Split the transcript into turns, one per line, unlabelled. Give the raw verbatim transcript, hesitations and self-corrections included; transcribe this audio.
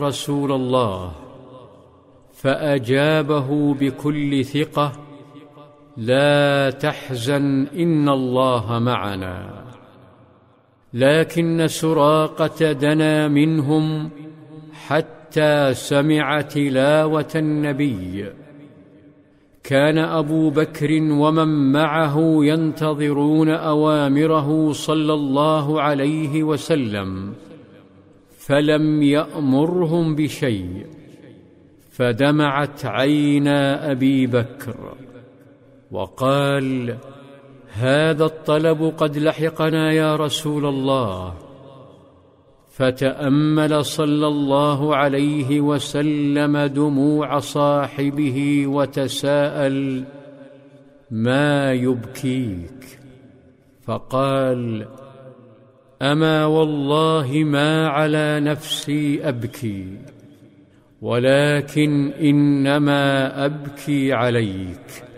رسول الله، فأجابه بكل ثقة: لا تحزن، إن الله معنا. لكن سراقة دنا منهم حتى سمع تلاوة النبي. كان أبو بكر ومن معه ينتظرون أوامره صلى الله عليه وسلم، فلم يأمرهم بشيء، فدمعت عينا أبي بكر وقال: هذا الطلب قد لحقنا يا رسول الله. فتأمل صلى الله عليه وسلم دموع صاحبه وتساءل: ما يبكيك؟ فقال: أما والله ما على نفسي أبكي، ولكن إنما أبكي عليك.